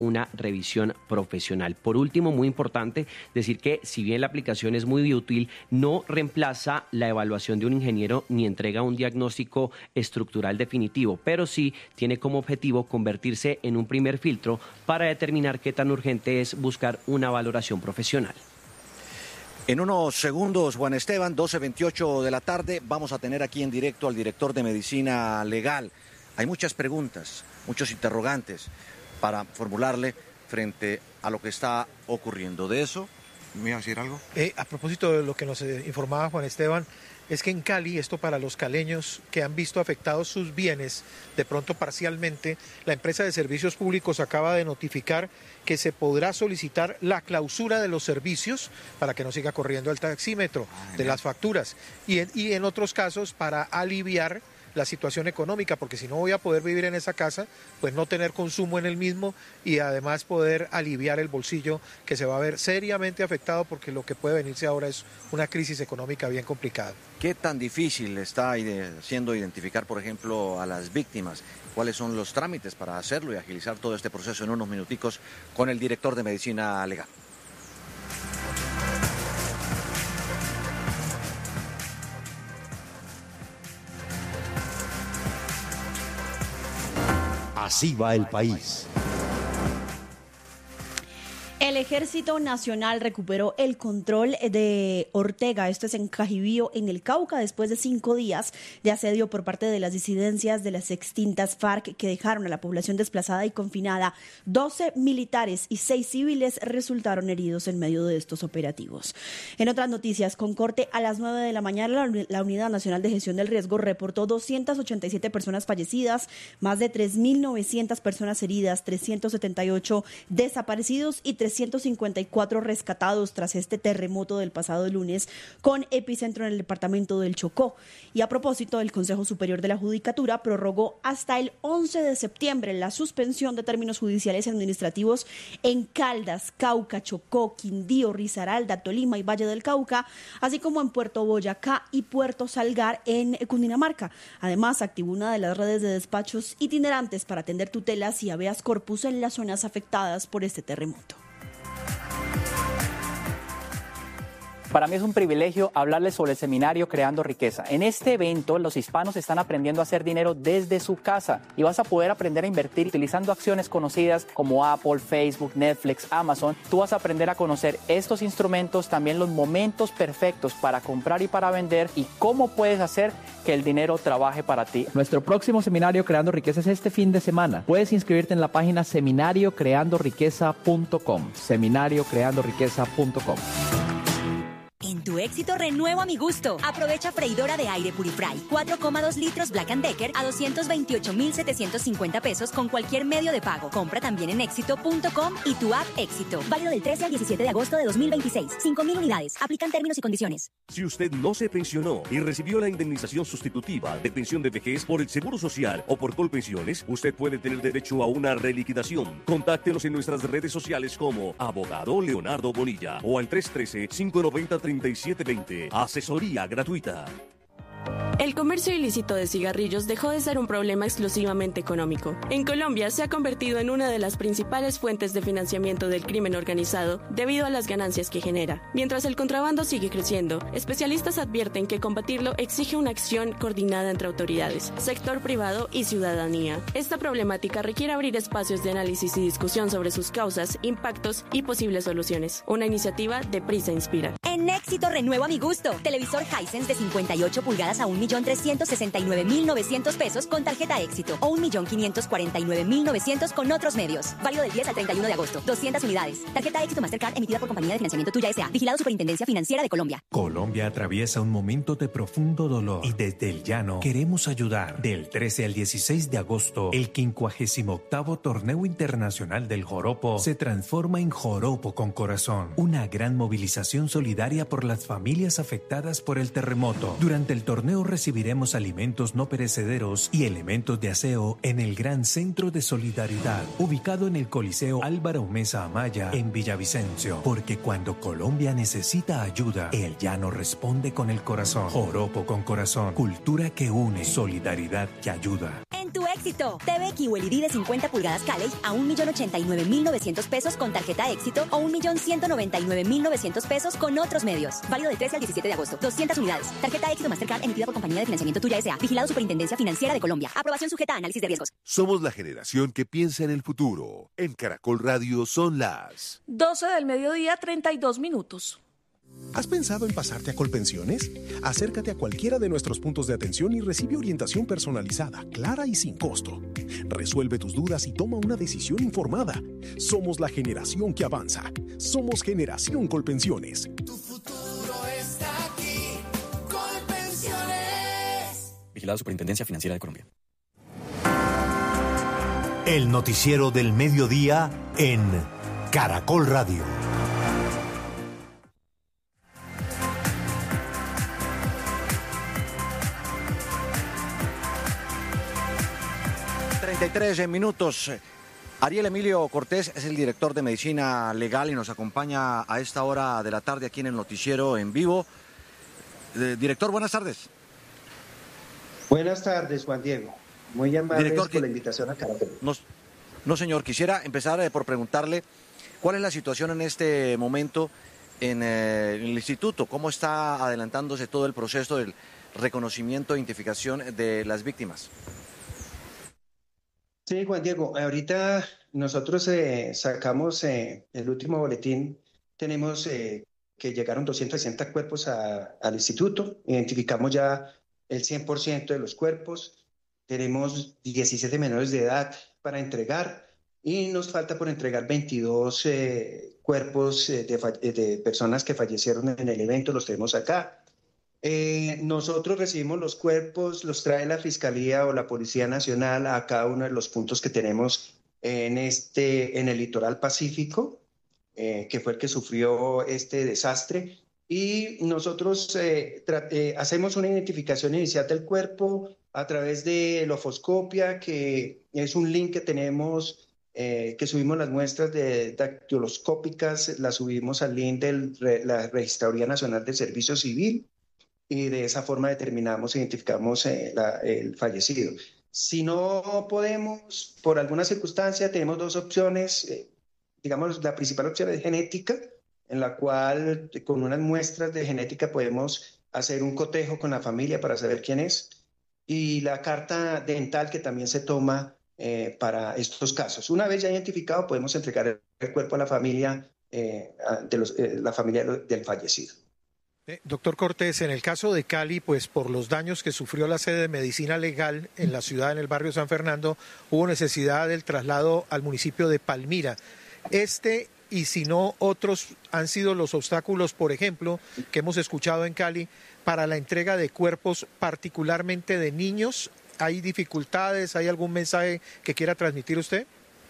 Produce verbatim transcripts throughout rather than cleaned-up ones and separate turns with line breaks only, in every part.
una revisión profesional. Por último, muy importante decir que si bien la aplicación es muy útil, no reemplaza la evaluación de un ingeniero ni entrega un diagnóstico estructural definitivo, pero sí tiene como objetivo convertirse en un primer filtro para determinar qué tan urgente es buscar una valoración profesional.
En unos segundos, Juan Esteban, doce veintiocho de la tarde, vamos a tener aquí en directo al director de Medicina Legal. Hay muchas preguntas, muchos interrogantes para formularle frente a lo que está ocurriendo. De eso, ¿me iba a decir algo?
Eh, a propósito de lo que nos eh, informaba Juan Esteban, es que en Cali, esto para los caleños que han visto afectados sus bienes, de pronto parcialmente, la empresa de servicios públicos acaba de notificar que se podrá solicitar la clausura de los servicios para que no siga corriendo el taxímetro de las facturas y en, y en otros casos para aliviar la situación económica, porque si no voy a poder vivir en esa casa, pues no tener consumo en el mismo y además poder aliviar el bolsillo que se va a ver seriamente afectado, porque lo que puede venirse ahora es una crisis económica bien complicada.
¿Qué tan difícil está siendo identificar, por ejemplo, a las víctimas? ¿Cuáles son los trámites para hacerlo y agilizar todo este proceso en unos minuticos con el director de Medicina Legal?
Así va el país.
El Ejército Nacional recuperó el control de Ortega, esto es en Cajibío, en el Cauca, después de cinco días de asedio por parte de las disidencias de las extintas FARC que dejaron a la población desplazada y confinada. doce militares y seis civiles resultaron heridos en medio de estos operativos. En otras noticias, con corte a las nueve de la mañana, la Unidad Nacional de Gestión del Riesgo reportó doscientas ochenta y siete personas fallecidas, más de tres mil novecientas personas heridas, trescientos setenta y ocho desaparecidos y trescientos cincuenta y cuatro rescatados tras este terremoto del pasado lunes con epicentro en el departamento del Chocó. Y a propósito, el Consejo Superior de la Judicatura prorrogó hasta el once de septiembre la suspensión de términos judiciales y administrativos en Caldas, Cauca, Chocó, Quindío, Risaralda, Tolima y Valle del Cauca, así como en Puerto Boyacá y Puerto Salgar en Cundinamarca. Además, activó una de las redes de despachos itinerantes para atender tutelas y habeas corpus en las zonas afectadas por este terremoto.
Para mí es un privilegio hablarles sobre el seminario Creando Riqueza. En este evento, los hispanos están aprendiendo a hacer dinero desde su casa y vas a poder aprender a invertir utilizando acciones conocidas como Apple, Facebook, Netflix, Amazon. Tú vas a aprender a conocer estos instrumentos, también los momentos perfectos para comprar y para vender y cómo puedes hacer que el dinero trabaje para ti. Nuestro próximo seminario Creando Riqueza es este fin de semana. Puedes inscribirte en la página seminario creando riqueza punto com. seminario creando riqueza punto com.
En tu éxito renuevo a mi gusto. Aprovecha freidora de aire Purifry cuatro coma dos litros Black and Decker a doscientos veintiocho mil setecientos cincuenta pesos con cualquier medio de pago. Compra también en éxito punto com y tu app Éxito. Válido del trece al diecisiete de agosto de dos mil veintiséis. cinco mil unidades. Aplican términos y condiciones.
Si usted no se pensionó y recibió la indemnización sustitutiva de pensión de vejez por el Seguro Social o por Colpensiones, usted puede tener derecho a una reliquidación. Contáctenos en nuestras redes sociales como Abogado Leonardo Bonilla o al tres uno tres, cinco nueve cero, tres siete dos cero. Asesoría gratuita.
El comercio ilícito de cigarrillos dejó de ser un problema exclusivamente económico. En Colombia se ha convertido en una de las principales fuentes de financiamiento del crimen organizado debido a las ganancias que genera. Mientras el contrabando sigue creciendo, especialistas advierten que combatirlo exige una acción coordinada entre autoridades, sector privado y ciudadanía. Esta problemática requiere abrir espacios de análisis y discusión sobre sus causas, impactos y posibles soluciones. Una iniciativa de Prisa Inspira.
En Éxito renuevo a mi gusto. Televisor Hisense de cincuenta y ocho pulgadas a un millón trescientos sesenta y nueve mil novecientos pesos con tarjeta Éxito o un millón quinientos cuarenta y nueve mil novecientos con otros medios. Válido del diez al treinta y uno de agosto. doscientas unidades. Tarjeta Éxito Mastercard emitida por Compañía de Financiamiento Tuya S A. Vigilado Superintendencia Financiera de Colombia.
Colombia atraviesa un momento de profundo dolor y desde el llano queremos ayudar. Del trece al dieciséis de agosto, el quincuagésimo octavo Torneo Internacional del Joropo se transforma en Joropo con Corazón. Una gran movilización solidaria por las familias afectadas por el terremoto. Durante el torneo recibiremos alimentos no perecederos y elementos de aseo en el Gran Centro de Solidaridad, ubicado en el Coliseo Álvaro Mesa Amaya en Villavicencio. Porque cuando Colombia necesita ayuda, el llano responde con el corazón. Joropo con Corazón, cultura que une, solidaridad que ayuda.
En tu Éxito. T V Q L E D de cincuenta pulgadas Caley a un millón ochenta y nueve mil novecientos pesos con tarjeta Éxito o un millón ciento noventa y nueve mil novecientos pesos con otros medios. Válido del trece al diecisiete de agosto. doscientas unidades. Tarjeta Éxito Mastercard emitida por Compañía de Financiamiento Tuya S A. Vigilado Superintendencia Financiera de Colombia. Aprobación sujeta a análisis de riesgos.
Somos la generación que piensa en el futuro. En Caracol Radio son las
doce del mediodía, treinta y dos minutos.
¿Has pensado en pasarte a Colpensiones? Acércate a cualquiera de nuestros puntos de atención y recibe orientación personalizada, clara y sin costo. Resuelve tus dudas y toma una decisión informada. Somos la generación que avanza. Somos Generación Colpensiones.
Tu futuro está aquí. Colpensiones.
Vigilado Superintendencia Financiera de Colombia.
El noticiero del mediodía en Caracol Radio.
treinta y tres minutos. Ariel Emilio Cortés es el director de Medicina Legal y nos acompaña a esta hora de la tarde aquí en el noticiero en vivo. Eh, director, buenas tardes.
Buenas tardes, Juan Diego. Muy amable
Director,
por
que...
la invitación a Caracol.
No, no, señor, quisiera empezar eh, por preguntarle cuál es la situación en este momento en, eh, en el instituto. ¿Cómo está adelantándose todo el proceso del reconocimiento e identificación de las víctimas?
Sí, Juan Diego, ahorita nosotros eh, sacamos eh, el último boletín, tenemos eh, que llegaron doscientos sesenta cuerpos a, al instituto, identificamos ya el cien por ciento de los cuerpos, tenemos diecisiete menores de edad para entregar y nos falta por entregar veintidós eh, cuerpos eh, de, de personas que fallecieron en el evento, los tenemos acá. Eh, nosotros recibimos los cuerpos, los trae la Fiscalía o la Policía Nacional a cada uno de los puntos que tenemos en, este, en el litoral pacífico, eh, que fue el que sufrió este desastre. Y nosotros eh, eh, hacemos una identificación inicial del cuerpo a través de lofoscopia, que es un link que tenemos, eh, que subimos las muestras de dactiloscópicas, las subimos al link de la Registraduría Nacional del Servicio Civil. Y de esa forma determinamos, identificamos eh, la, el fallecido. Si no podemos, por alguna circunstancia, tenemos dos opciones. Eh, digamos, la principal opción es genética, en la cual con unas muestras de genética podemos hacer un cotejo con la familia para saber quién es. Y la carta dental que también se toma eh, para estos casos. Una vez ya identificado, podemos entregar el cuerpo a la familia, eh, de los, eh, la familia del fallecido.
Eh, doctor Cortés, en el caso de Cali, pues por los daños que sufrió la sede de Medicina Legal en la ciudad, en el barrio San Fernando, hubo necesidad del traslado al municipio de Palmira. Este y si no otros han sido los obstáculos, por ejemplo, que hemos escuchado en Cali para la entrega de cuerpos, particularmente de niños. ¿Hay dificultades? ¿Hay algún mensaje que quiera transmitir usted?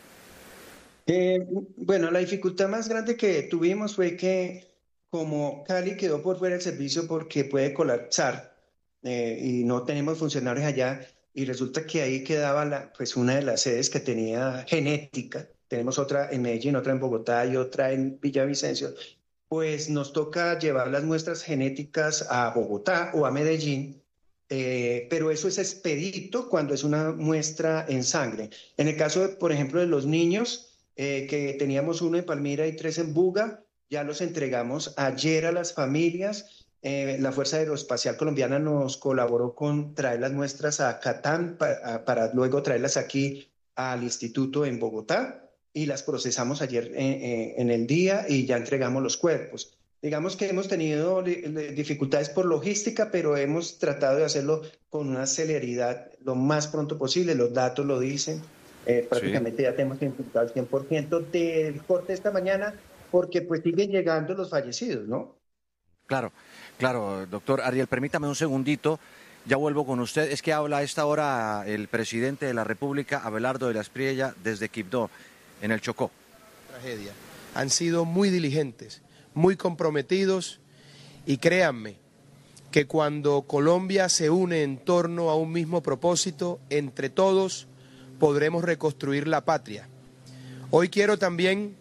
Eh, bueno, la dificultad más grande que tuvimos fue que como Cali quedó por fuera del servicio porque puede colapsar eh, y no tenemos funcionarios allá, y resulta que ahí quedaba la, pues una de las sedes que tenía genética, tenemos otra en Medellín, otra en Bogotá y otra en Villavicencio, pues nos toca llevar las muestras genéticas a Bogotá o a Medellín, eh, pero eso es expedito cuando es una muestra en sangre. En el caso, por ejemplo, de los niños, eh, que teníamos uno en Palmira y tres en Buga, ya los entregamos ayer a las familias. Eh, la Fuerza Aeroespacial Colombiana nos colaboró con traer las muestras a Catán para, para luego traerlas aquí al instituto en Bogotá y las procesamos ayer en, en el día y ya entregamos los cuerpos. Digamos que hemos tenido dificultades por logística, pero hemos tratado de hacerlo con una celeridad lo más pronto posible. Los datos lo dicen. Eh, prácticamente sí. Ya tenemos imputado el cien por ciento del corte esta mañana, porque pues siguen llegando los fallecidos, ¿no?
Claro, claro, doctor Ariel, permítame un segundito, ya vuelvo con usted. Es que habla a esta hora el presidente de la República, Abelardo de la Espriella, desde Quibdó, en el Chocó.
Tragedia. Han sido muy diligentes, muy comprometidos, y créanme que cuando Colombia se une en torno a un mismo propósito, entre todos podremos reconstruir la patria. Hoy quiero también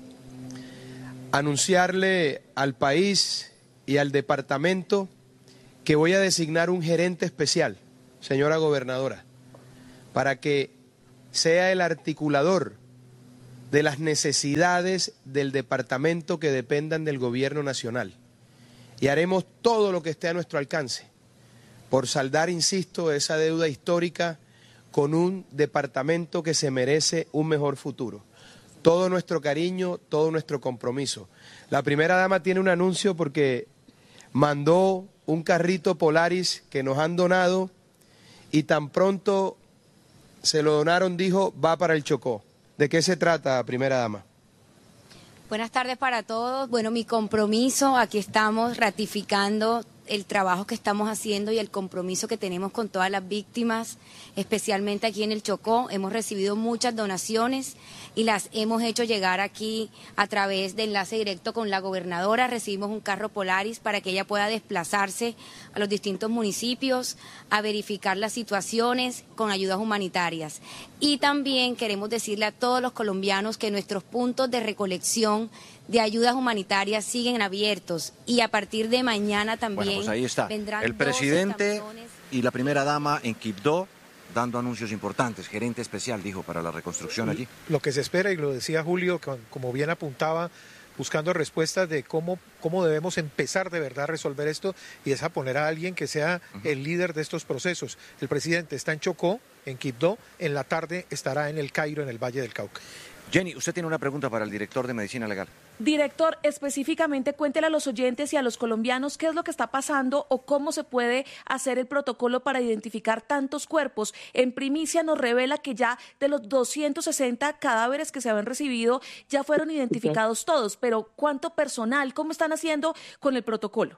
anunciarle al país y al departamento que voy a designar un gerente especial, señora gobernadora, para que sea el articulador de las necesidades del departamento que dependan del gobierno nacional. Y haremos todo lo que esté a nuestro alcance por saldar, insisto, esa deuda histórica con un departamento que se merece un mejor futuro. Todo nuestro cariño, todo nuestro compromiso. La primera dama tiene un anuncio porque mandó un carrito Polaris que nos han donado y tan pronto se lo donaron, dijo, va para el Chocó. ¿De qué se trata, primera dama?
Buenas tardes para todos. Bueno, mi compromiso, aquí estamos ratificando el trabajo que estamos haciendo y el compromiso que tenemos con todas las víctimas, especialmente aquí en el Chocó. Hemos recibido muchas donaciones y las hemos hecho llegar aquí a través de enlace directo con la gobernadora. Recibimos un carro Polaris para que ella pueda desplazarse a los distintos municipios a verificar las situaciones con ayudas humanitarias. Y también queremos decirle a todos los colombianos que nuestros puntos de recolección de ayudas humanitarias siguen abiertos y a partir de mañana también
bueno, pues ahí está.
vendrán
el presidente
camiones.
Y la primera dama en Quibdó dando anuncios importantes. Gerente especial, dijo, para la reconstrucción allí.
Lo que se espera, y lo decía Julio, como bien apuntaba, buscando respuestas de cómo, cómo debemos empezar de verdad a resolver esto, y es a poner a alguien que sea uh-huh. el líder de estos procesos. El presidente está en Chocó, en Quibdó, en la tarde estará en el Cairo, en el Valle del Cauca.
Jenny, usted tiene una pregunta para el director de Medicina Legal.
Director, específicamente cuéntele a los oyentes y a los colombianos qué es lo que está pasando o cómo se puede hacer el protocolo para identificar tantos cuerpos. En primicia nos revela que ya de los doscientos sesenta cadáveres que se habían recibido ya fueron identificados todos, pero ¿cuánto personal? ¿Cómo están haciendo con el protocolo?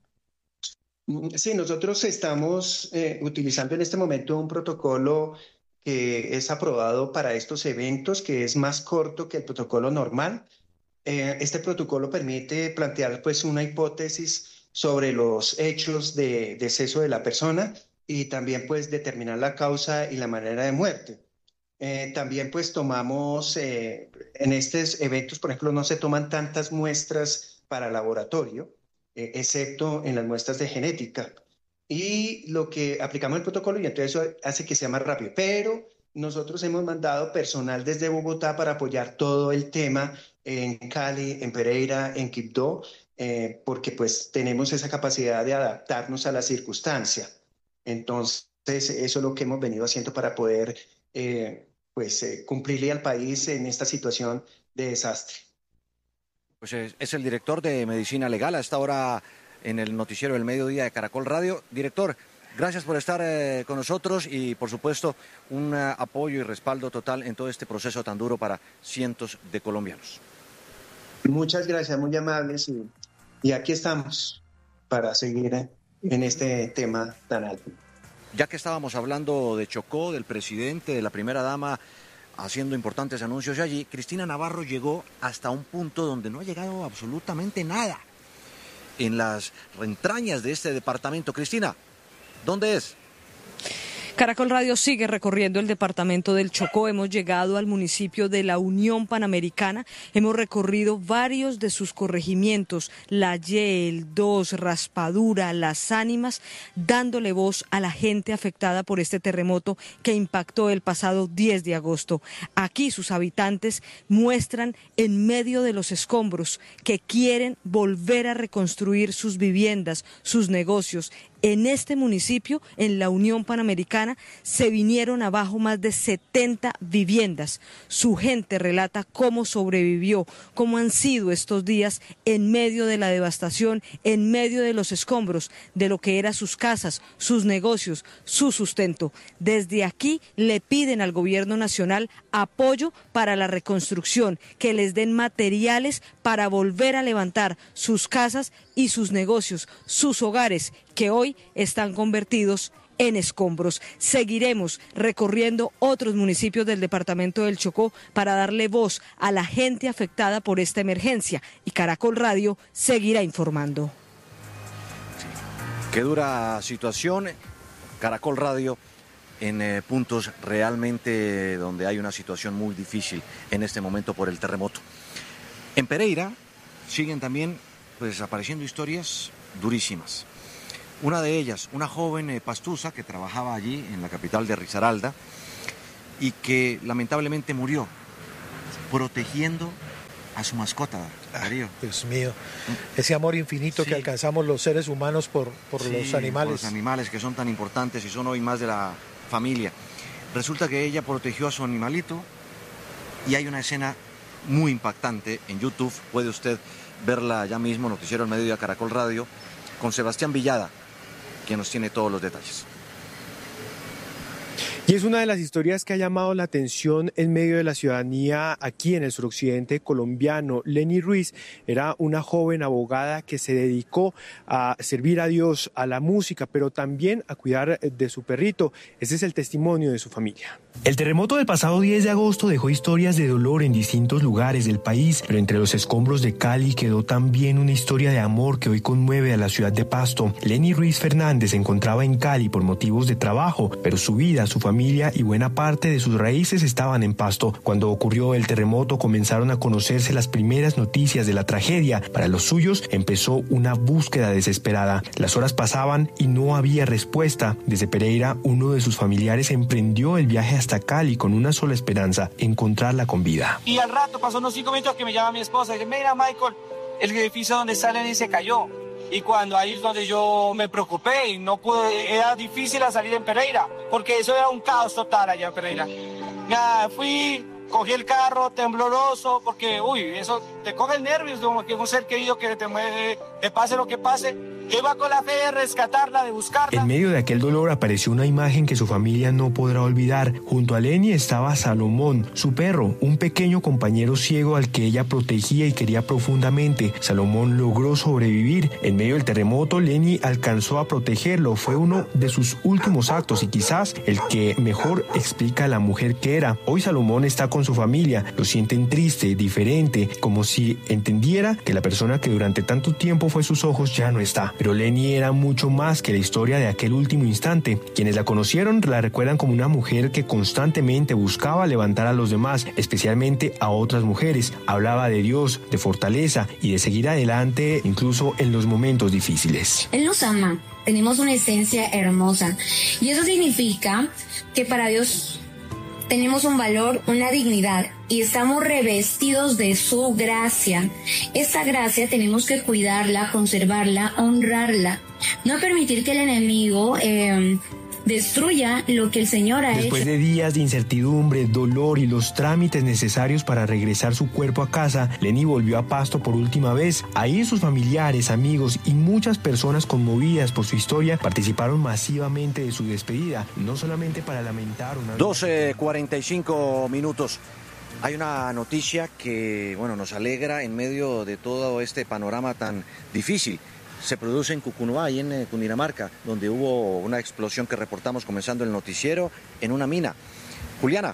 Sí, nosotros estamos eh, utilizando en este momento un protocolo que es aprobado para estos eventos, que es más corto que el protocolo normal. Eh, este protocolo permite plantear pues una hipótesis sobre los hechos de deceso de la persona y también pues determinar la causa y la manera de muerte. Eh, también pues tomamos, eh, en estos eventos, por ejemplo, no se toman tantas muestras para laboratorio, eh, excepto en las muestras de genética. Y lo que aplicamos el protocolo y entonces eso hace que sea más rápido. Pero nosotros hemos mandado personal desde Bogotá para apoyar todo el tema en Cali, en Pereira, en Quibdó, eh, porque pues tenemos esa capacidad de adaptarnos a la circunstancia. Entonces eso es lo que hemos venido haciendo para poder eh, pues, eh, cumplirle al país en esta situación de desastre.
Pues es, es el director de Medicina Legal a esta hora en el noticiero del mediodía de Caracol Radio. Director, gracias por estar eh, con nosotros y, por supuesto, un uh, apoyo y respaldo total en todo este proceso tan duro para cientos de colombianos.
Muchas gracias, muy amables, y, y aquí estamos para seguir en este tema tan alto.
Ya que estábamos hablando de Chocó, del presidente, de la primera dama haciendo importantes anuncios allí, Cristina Navarro llegó hasta un punto donde no ha llegado absolutamente nada en las entrañas de este departamento. Cristina, ¿dónde es?
Caracol Radio sigue recorriendo el departamento del Chocó. Hemos llegado al municipio de la Unión Panamericana. Hemos recorrido varios de sus corregimientos, La Y, el dos, Raspadura, Las Ánimas, dándole voz a la gente afectada por este terremoto que impactó el pasado diez de agosto. Aquí sus habitantes muestran en medio de los escombros que quieren volver a reconstruir sus viviendas, sus negocios. En este municipio, en la Unión Panamericana, se vinieron abajo más de setenta viviendas. Su gente relata cómo sobrevivió, cómo han sido estos días en medio de la devastación, en medio de los escombros, de lo que eran sus casas, sus negocios, su sustento. Desde aquí le piden al gobierno nacional apoyo para la reconstrucción, que les den materiales para volver a levantar sus casas y sus negocios, sus hogares, que hoy están convertidos en escombros. Seguiremos recorriendo otros municipios del departamento del Chocó para darle voz a la gente afectada por esta emergencia, y Caracol Radio seguirá informando.
Sí. Qué dura situación. Caracol Radio en eh, puntos realmente donde hay una situación muy difícil en este momento por el terremoto. En Pereira siguen también pues apareciendo historias durísimas. Una de ellas, una joven eh, pastusa que trabajaba allí en la capital de Risaralda, y que lamentablemente murió protegiendo a su mascota, Darío.
Dios mío, ese amor infinito sí. que alcanzamos los seres humanos por, por sí, los animales.
Por los animales que son tan importantes y son hoy más de la familia. Resulta que ella protegió a su animalito y hay una escena muy impactante en YouTube, puede usted verla ya mismo, Noticiero al Mediodía, Caracol Radio, con Sebastián Villada, quien nos tiene todos los detalles.
Y es una de las historias que ha llamado la atención en medio de la ciudadanía aquí en el suroccidente colombiano. Lenny Ruiz era una joven abogada que se dedicó a servir a Dios, a la música, pero también a cuidar de su perrito. Ese es el testimonio de su familia.
El terremoto del pasado diez de agosto dejó historias de dolor en distintos lugares del país, pero entre los escombros de Cali quedó también una historia de amor que hoy conmueve a la ciudad de Pasto. Lenny Ruiz Fernández se encontraba en Cali por motivos de trabajo, pero su vida, su familia y buena parte de sus raíces estaban en Pasto. Cuando ocurrió el terremoto comenzaron a conocerse las primeras noticias de la tragedia. Para los suyos empezó una búsqueda desesperada. Las horas pasaban y no había respuesta. Desde Pereira, uno de sus familiares emprendió el viaje hasta Cali con una sola esperanza, encontrarla con vida.
Y al rato, pasó unos cinco minutos que me llama mi esposa y dice, mira Michael, el edificio donde salen y se cayó. Y cuando ahí es donde yo me preocupé y no pude, era difícil la salida en Pereira, porque eso era un caos total allá en Pereira. Nada, fui, cogí el carro tembloroso, porque uy, eso te coge nervios, como que un ser querido que te mueve, te pase lo que pase. Yo iba con la fe de rescatarla, de buscarla.
En medio de aquel dolor apareció una imagen que su familia no podrá olvidar. Junto a Lenny estaba Salomón, su perro, un pequeño compañero ciego al que ella protegía y quería profundamente. Salomón logró sobrevivir. En medio del terremoto, Lenny alcanzó a protegerlo. Fue uno de sus últimos actos y quizás el que mejor explica a la mujer que era. Hoy Salomón está con su familia. Lo sienten triste, diferente, como si entendiera que la persona que durante tanto tiempo fue sus ojos ya no está. Pero Lenny era mucho más que la historia de aquel último instante. Quienes la conocieron la recuerdan como una mujer que constantemente buscaba levantar a los demás, especialmente a otras mujeres. Hablaba de Dios, de fortaleza y de seguir adelante incluso en los momentos difíciles.
Él nos ama, tenemos una esencia hermosa y eso significa que para Dios tenemos un valor, una dignidad y estamos revestidos de su gracia. Esta gracia tenemos que cuidarla, conservarla, honrarla. No permitir que el enemigo eh, destruya lo que el Señor ha hecho.
Después de días de incertidumbre, dolor y los trámites necesarios para regresar su cuerpo a casa, Lenny volvió a Pasto por última vez. Ahí sus familiares, amigos y muchas personas conmovidas por su historia participaron masivamente de su despedida, no solamente para lamentar una...
doce cuarenta y cinco minutos. Hay una noticia que, bueno, nos alegra en medio de todo este panorama tan difícil. Se produce en Cucunúa, ahí en Cundinamarca, donde hubo una explosión que reportamos comenzando el noticiero en una mina. Juliana.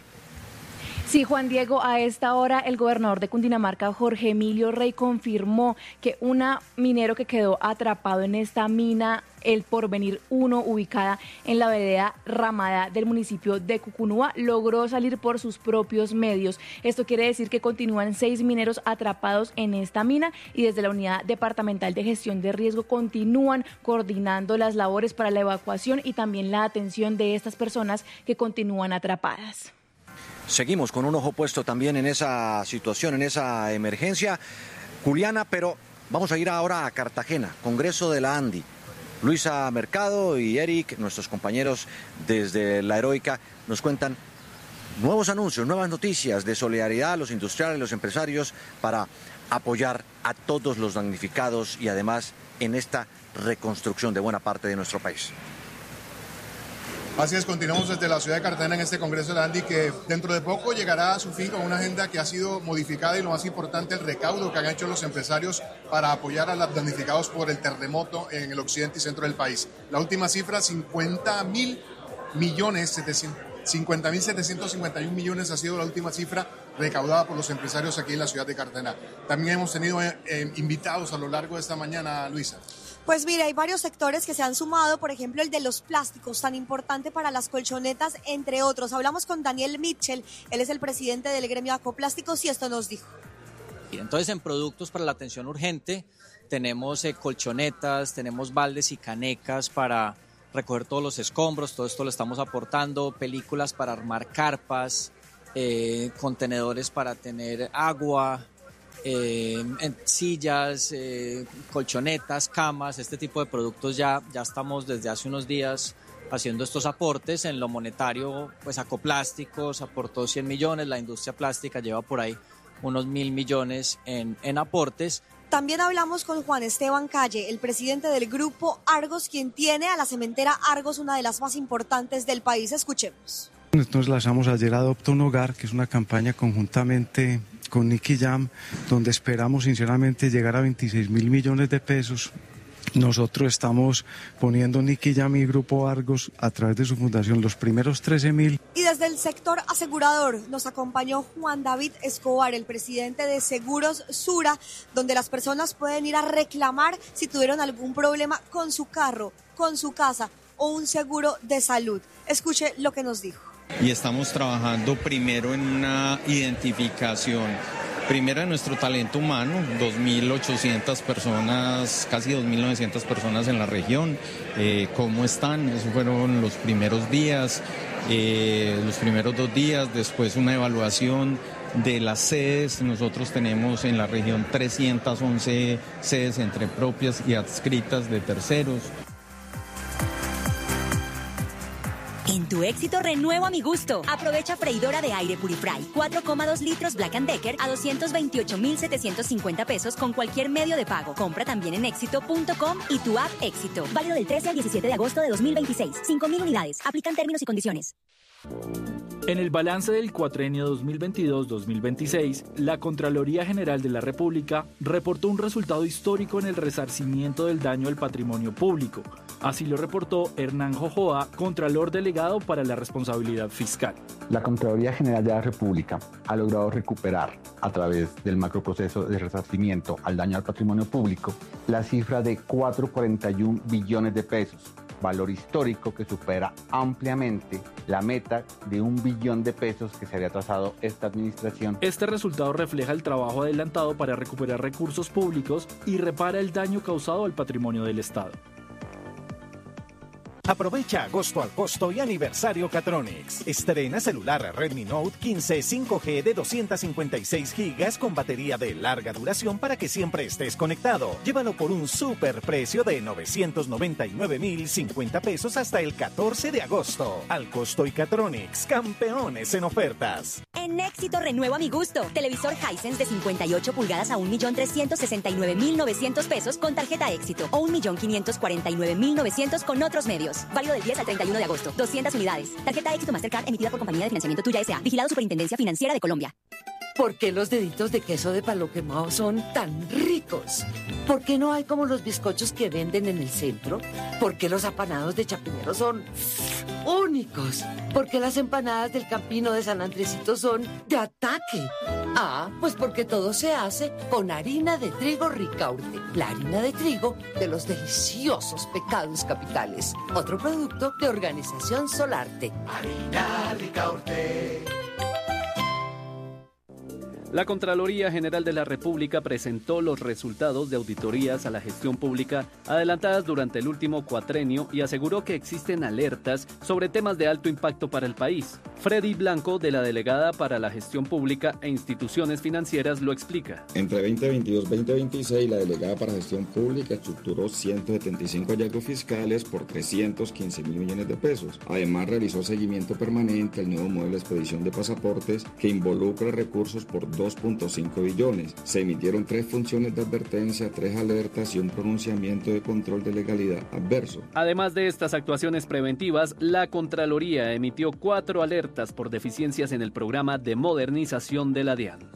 Sí, Juan Diego, a esta hora el gobernador de Cundinamarca, Jorge Emilio Rey, confirmó que un minero que quedó atrapado en esta mina, el Porvenir uno, ubicada en la vereda Ramada del municipio de Cucunúa, logró salir por sus propios medios. Esto quiere decir que continúan seis mineros atrapados en esta mina y desde la Unidad Departamental de Gestión de Riesgo continúan coordinando las labores para la evacuación y también la atención de estas personas que continúan atrapadas.
Seguimos con un ojo puesto también en esa situación, en esa emergencia, Juliana, pero vamos a ir ahora a Cartagena, Congreso de la ANDI. Luisa Mercado y Eric, nuestros compañeros desde La Heroica, nos cuentan nuevos anuncios, nuevas noticias de solidaridad a los industriales, los empresarios, para apoyar a todos los damnificados y además en esta reconstrucción de buena parte de nuestro país.
Así es, continuamos desde la ciudad de Cartagena en este Congreso de la ANDI que dentro de poco llegará a su fin con una agenda que ha sido modificada y lo más importante, el recaudo que han hecho los empresarios para apoyar a los damnificados por el terremoto en el occidente y centro del país. La última cifra, cincuenta mil millones, cincuenta mil setecientos cincuenta y un millones ha sido la última cifra recaudada por los empresarios aquí en la ciudad de Cartagena. También hemos tenido eh, invitados a lo largo de esta mañana, Luisa.
Pues mira, hay varios sectores que se han sumado, por ejemplo, el de los plásticos, tan importante para las colchonetas, entre otros. Hablamos con Daniel Mitchell, él es el presidente del gremio de Acoplásticos y esto nos dijo.
Entonces, en productos para la atención urgente tenemos eh, colchonetas, tenemos baldes y canecas para recoger todos los escombros, todo esto lo estamos aportando, películas para armar carpas, eh, contenedores para tener agua, eh, en sillas, eh, colchonetas, camas, este tipo de productos ya, ya estamos desde hace unos días haciendo estos aportes. En lo monetario, pues Acoplásticos aportó cien millones, la industria plástica lleva por ahí unos mil millones en, en aportes.
También hablamos con Juan Esteban Calle, el presidente del grupo Argos, quien tiene a la cementera Argos, una de las más importantes del país. Escuchemos.
Nos lanzamos ayer a Adopta un Hogar, que es una campaña conjuntamente con Nicky Jam, donde esperamos sinceramente llegar a veintiséis mil millones de pesos. Nosotros estamos poniendo Nicky Jam y Grupo Argos a través de su fundación los primeros trece mil.
Y desde el sector asegurador nos acompañó Juan David Escobar, el presidente de Seguros Sura, donde las personas pueden ir a reclamar si tuvieron algún problema con su carro, con su casa o un seguro de salud. Escuche lo que nos dijo.
Y estamos trabajando primero en una identificación. Primero en nuestro talento humano, dos mil ochocientas personas, casi dos mil novecientas personas en la región. Eh, ¿Cómo están? Esos fueron los primeros días, eh, los primeros dos días. Después una evaluación de las sedes. Nosotros tenemos en la región trescientas once sedes entre propias y adscritas de terceros.
En tu éxito renuevo a mi gusto. Aprovecha freidora de aire Purifry cuatro coma dos litros Black and Decker a doscientos veintiocho mil setecientos cincuenta pesos con cualquier medio de pago. Compra también en éxito punto com y tu app Éxito. Válido del trece al diecisiete de agosto de dos mil veintiséis. cinco mil unidades. Aplican términos y condiciones.
En el balance del cuatrienio dos mil veintidós dos mil veintiséis, la Contraloría General de la República reportó un resultado histórico en el resarcimiento del daño al patrimonio público. Así lo reportó Hernán Jojoa, Contralor Delegado para la Responsabilidad Fiscal.
La Contraloría General de la República ha logrado recuperar, a través del macroproceso de resarcimiento al daño al patrimonio público, la cifra de cuatro coma cuarenta y un billones de pesos, valor histórico que supera ampliamente la meta de un billón de pesos que se había trazado esta administración.
Este resultado refleja el trabajo adelantado para recuperar recursos públicos y repara el daño causado al patrimonio del Estado.
Aprovecha agosto al costo y aniversario Catronics. Estrena celular Redmi Note quince cinco G de doscientos cincuenta y seis gigas con batería de larga duración para que siempre estés conectado. Llévalo por un super precio de novecientos noventa y nueve mil cincuenta pesos hasta el catorce de agosto. Al costo y Catronics, campeones en ofertas.
En éxito renuevo a mi gusto. Televisor Hisense de cincuenta y ocho pulgadas a un millón trescientos sesenta y nueve mil novecientos pesos con tarjeta Éxito o un millón quinientos cuarenta y nueve mil novecientos con otros medios. Válido del diez al treinta y uno de agosto. doscientas unidades. Tarjeta Éxito Mastercard emitida por Compañía de Financiamiento Tuya S A. Vigilado Superintendencia Financiera de Colombia.
¿Por qué los deditos de queso de palo quemado son tan ricos? ¿Por qué no hay como los bizcochos que venden en el centro? ¿Por qué los apanados de Chapinero son únicos? ¿Por qué las empanadas del Campino de San Andresito son de ataque? Ah, pues porque todo se hace con harina de trigo Ricaurte, la harina de trigo de los deliciosos pecados capitales. Otro producto de Organización Solarte. Harina Ricaurte.
La Contraloría General de la República presentó los resultados de auditorías a la gestión pública adelantadas durante el último cuatrenio y aseguró que existen alertas sobre temas de alto impacto para el país. Freddy Blanco, de la Delegada para la Gestión Pública e Instituciones Financieras, lo explica.
Entre veinte veintidós veinte veintiséis, la Delegada para Gestión Pública estructuró ciento setenta y cinco hallazgos fiscales por trescientos quince mil millones de pesos. Además, realizó seguimiento permanente al nuevo modelo de expedición de pasaportes que involucra recursos por dos punto cinco billones. Se emitieron tres funciones de advertencia, tres alertas y un pronunciamiento de control de legalidad adverso.
Además de estas actuaciones preventivas, la Contraloría emitió cuatro alertas por deficiencias en el programa de modernización de la DIAN.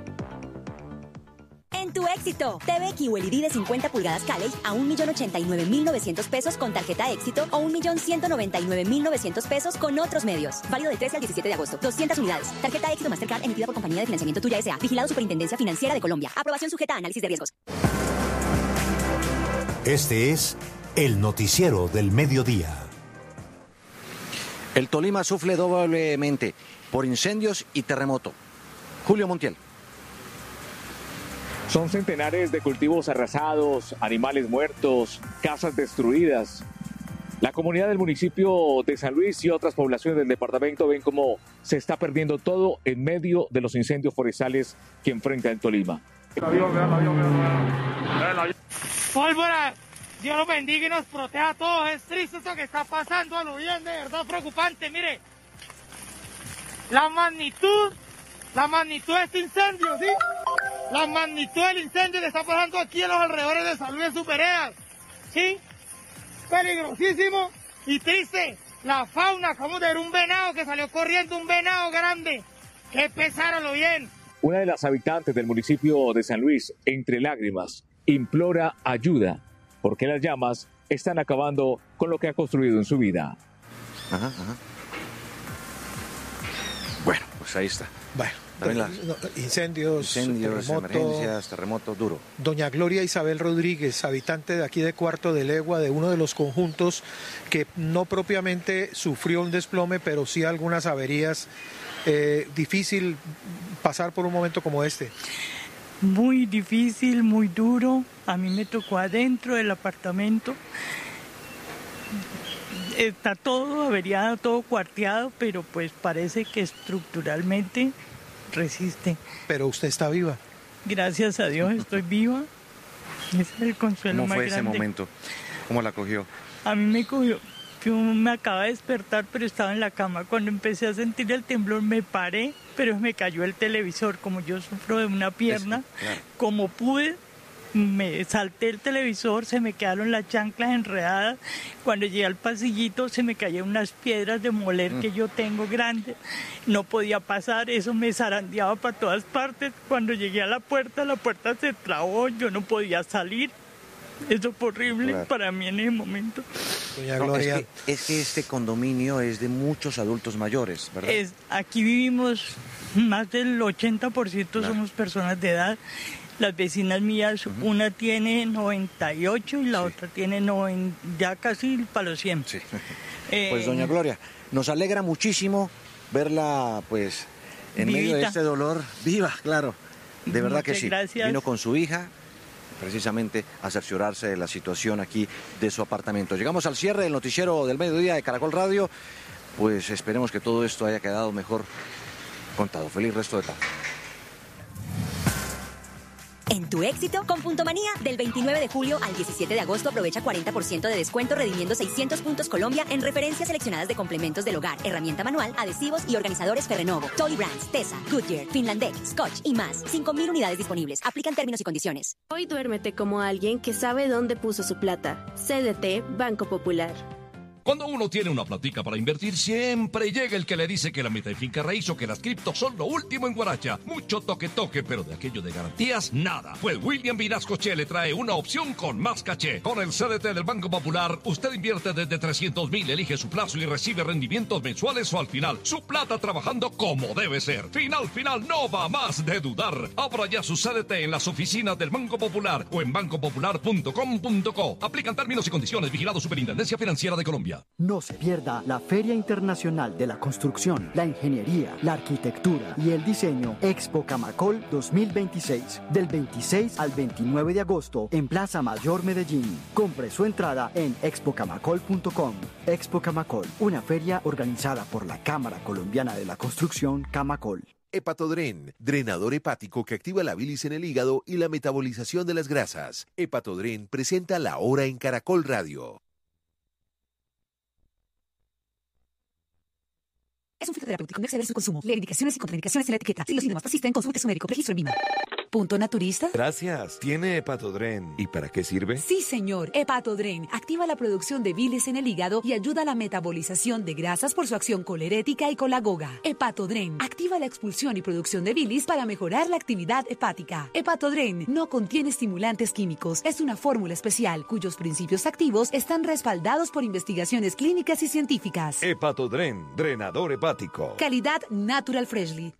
En tu éxito, T V Q L E D de cincuenta pulgadas Caley a un millón ochenta y nueve mil novecientos pesos con tarjeta Éxito o un millón ciento noventa y nueve mil novecientos pesos con otros medios. Válido del trece al diecisiete de agosto. doscientas unidades. Tarjeta Éxito Mastercard emitida por Compañía de Financiamiento Tuya S A. Vigilado Superintendencia Financiera de Colombia. Aprobación sujeta a análisis de riesgos.
Este es el noticiero del mediodía.
El Tolima sufre doblemente por incendios y terremoto. Julio Montiel.
Son centenares de cultivos arrasados, animales muertos, casas destruidas.
La comunidad del municipio de San Luis y otras poblaciones del departamento ven cómo se está perdiendo todo en medio de los incendios forestales que enfrenta el Tolima.
Pólvora, Dios los bendiga y nos proteja a todos. Es triste esto que está pasando, a lo bien, de verdad preocupante. Mire, la magnitud, la magnitud de este incendio, ¿sí? La magnitud del incendio que está pasando aquí en los alrededores de San Luis de Supereas, ¿sí? Peligrosísimo y triste. La fauna, acabamos de ver un venado que salió corriendo, un venado grande. Qué pesar, lo bien.
Una de las habitantes del municipio de San Luis, entre lágrimas, implora ayuda porque las llamas están acabando con lo que ha construido en su vida.
Ajá, ajá. Bueno, pues ahí está.
Bueno,
las...
no, incendios,
incendios,
terremoto,
emergencias, terremoto duro.
Doña Gloria Isabel Rodríguez, habitante de aquí de Cuarto de Legua, de uno de los conjuntos que no propiamente sufrió un desplome, pero sí algunas averías. Eh, difícil pasar por un momento como este.
Muy difícil, muy duro. A mí me tocó adentro del apartamento. Está todo averiado, todo cuarteado, pero pues parece que estructuralmente resiste.
Pero usted está viva.
Gracias a Dios estoy viva. Ese es el consuelo más grande.
¿Cómo fue ese momento? ¿Cómo la cogió?
A mí me cogió. Yo me acaba de despertar, pero estaba en la cama. Cuando empecé a sentir el temblor me paré, pero me cayó el televisor. Como yo sufro de una pierna, sí, claro. Como pude, me salté el televisor, se me quedaron las chanclas enredadas. Cuando llegué al pasillito se me cayeron unas piedras de moler mm. que yo tengo grandes. No podía pasar, eso me zarandeaba para todas partes. Cuando llegué a la puerta, la puerta se trabó, yo no podía salir. Eso fue horrible, claro, para mí en ese momento.
Doña Gloria. No, es, que, es que este condominio es de muchos adultos mayores, ¿verdad?
Es, aquí vivimos, más del ochenta por ciento claro. somos personas de edad. Las vecinas mías, uh-huh. una tiene noventa y ocho y la sí. otra tiene noventa, ya casi para los cien. Sí.
Eh, pues doña Gloria, nos alegra muchísimo verla pues en vivita. Medio de este dolor, viva, claro. De verdad Muchas que sí.
Gracias.
Vino con su hija precisamente a cerciorarse de la situación aquí de su apartamento. Llegamos al cierre del noticiero del mediodía de Caracol Radio, pues esperemos que todo esto haya quedado mejor contado. Feliz resto de tarde.
En tu éxito, con Punto Manía, del veintinueve de julio al diecisiete de agosto aprovecha cuarenta por ciento de descuento redimiendo seiscientos puntos Colombia en referencias seleccionadas de complementos del hogar, herramienta manual, adhesivos y organizadores Ferrenovo, Tolly Brands, Tesa, Goodyear, Finlandec, Scotch y más. cinco mil unidades disponibles. Aplican términos y condiciones.
Hoy duérmete como alguien que sabe dónde puso su plata. C D T Banco Popular.
Cuando uno tiene una platica para invertir, siempre llega el que le dice que la meta de finca raíz o que las criptos son lo último en Guaracha. Mucho toque-toque, pero de aquello de garantías, nada. Pues William Vinascoche le trae una opción con más caché. Con el C D T del Banco Popular, usted invierte desde trescientos mil, elige su plazo y recibe rendimientos mensuales o al final. Su plata trabajando como debe ser. Final, final, no va más de dudar. Abra ya su C D T en las oficinas del Banco Popular o en banco popular punto com punto co. Aplican términos y condiciones. Vigilado Superintendencia Financiera de Colombia.
No se pierda la Feria Internacional de la Construcción, la Ingeniería, la Arquitectura y el Diseño Expo Camacol dos mil veintiséis, del veintiséis al veintinueve de agosto en Plaza Mayor Medellín. Compre su entrada en expo camacol punto com. Expo Camacol, una feria organizada por la Cámara Colombiana de la Construcción Camacol.
Hepatodren, drenador hepático que activa la bilis en el hígado y la metabolización de las grasas. Hepatodren presenta La Hora en Caracol Radio.
Es un fitoterapéutico, no exceder su consumo. Lee indicaciones y contraindicaciones en la etiqueta. Si los síntomas persisten, consulte a su médico. Registro en Vima. ¿Punto naturista?
Gracias. ¿Tiene Hepatodren? ¿Y para qué sirve?
Sí, señor. Hepatodren activa la producción de bilis en el hígado y ayuda a la metabolización de grasas por su acción colerética y colagoga. Hepatodren activa la expulsión y producción de bilis para mejorar la actividad hepática. Hepatodren no contiene estimulantes químicos. Es una fórmula especial cuyos principios activos están respaldados por investigaciones clínicas y científicas.
Hepatodren, drenador hepático.
Calidad Natural Freshly.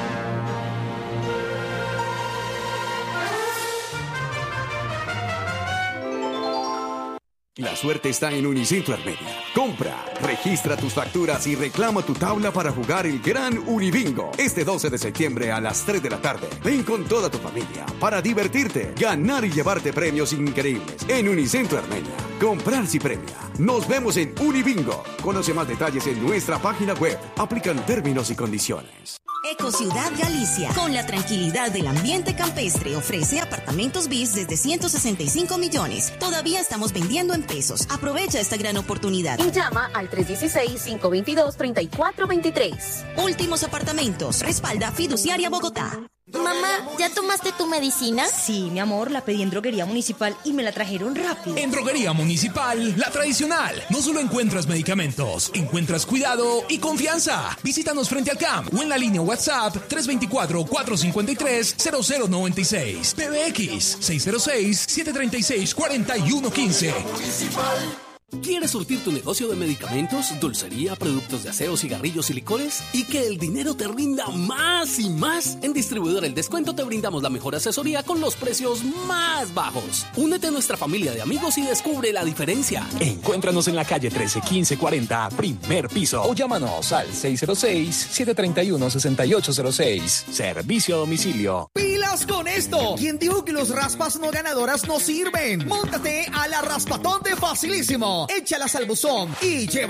La suerte está en Unicentro Armenia. Compra, registra tus facturas y reclama tu tabla para jugar el Gran Unibingo. Este doce de septiembre a las tres de la tarde. Ven con toda tu familia para divertirte, ganar y llevarte premios increíbles. En Unicentro Armenia. Comprar si premia. Nos vemos en Unibingo. Conoce más detalles en nuestra página web. Aplican términos y condiciones.
Ecociudad Galicia, con la tranquilidad del ambiente campestre, ofrece apartamentos bis desde ciento sesenta y cinco millones. Todavía estamos vendiendo en pesos. Aprovecha esta gran oportunidad.
Y llama al tres uno seis, cinco dos dos, tres cuatro dos tres.
Últimos apartamentos. Respalda Fiduciaria Bogotá.
Mamá, ¿ya tomaste tu medicina?
Sí, mi amor, la pedí en Droguería Municipal y me la trajeron rápido.
En Droguería Municipal, la tradicional. No solo encuentras medicamentos, encuentras cuidado y confianza. Visítanos frente al C A M o en la línea WhatsApp tres dos cuatro, cuatro cinco tres, cero cero nueve seis. P B X seis cero seis, siete tres seis, cuatro uno uno cinco.
¿Quieres surtir tu negocio de medicamentos, dulcería, productos de aseo, cigarrillos y licores? ¿Y que el dinero te rinda más y más? En Distribuidor El Descuento te brindamos la mejor asesoría con los precios más bajos. Únete a nuestra familia de amigos y descubre la diferencia.
Encuéntranos en la calle trece quince cuarenta, primer piso. O llámanos al seis cero seis, siete tres uno, seis ocho cero seis. Servicio a domicilio.
¡Pilas con esto! ¿Quién dijo que los raspas no ganadoras no sirven? Móntate a la raspatón de Facilísimo. Échalas al buzón y lleva